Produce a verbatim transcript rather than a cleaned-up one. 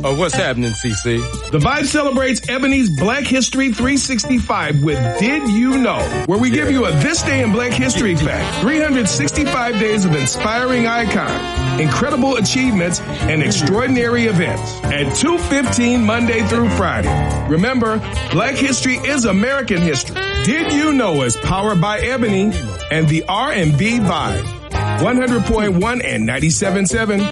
Uh, what's happening, C C? The Vibe celebrates Ebony's Black History three sixty-five with Did You Know, where we give you a This Day in Black History fact. three hundred sixty-five days of inspiring icons, incredible achievements, and extraordinary events at two fifteen Monday through Friday. Remember, Black History is American history. Did You Know is powered by Ebony and the R and B Vibe. one hundred point one and ninety-seven point seven